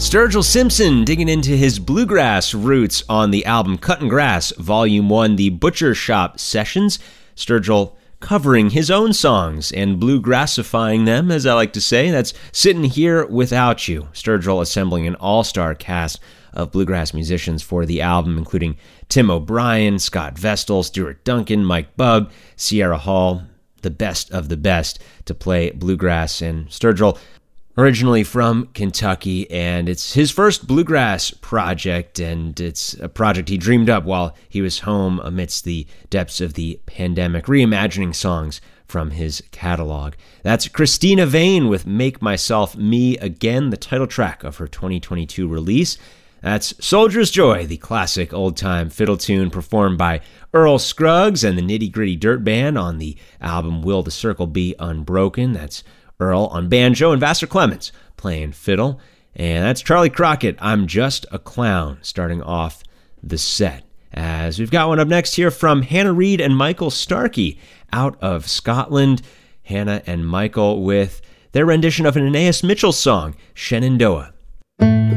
Sturgill Simpson digging into his bluegrass roots on the album Cuttin' Grass, Volume 1, The Butcher Shop Sessions. Sturgill covering his own songs and bluegrassifying them, as I like to say. That's Sitting Here Without You. Sturgill assembling an all-star cast of bluegrass musicians for the album, including Tim O'Brien, Scott Vestal, Stuart Duncan, Mike Bubb, Sierra Hall, the best of the best to play bluegrass. And Sturgill, originally from Kentucky, and it's his first bluegrass project, and it's a project he dreamed up while he was home amidst the depths of the pandemic, reimagining songs from his catalog. That's Christina Vane with Make Myself Me Again, the title track of her 2022 release. That's Soldier's Joy, the classic old-time fiddle tune performed by Earl Scruggs and the Nitty Gritty Dirt Band on the album Will the Circle Be Unbroken. That's Earl on banjo and Vassar Clements playing fiddle. And that's Charlie Crockett, I'm Just a Clown, starting off the set. As we've got one up next here from Hannah Reid and Michael Starkey out of Scotland. Hannah and Michael with their rendition of an Anais Mitchell song, Shenandoah.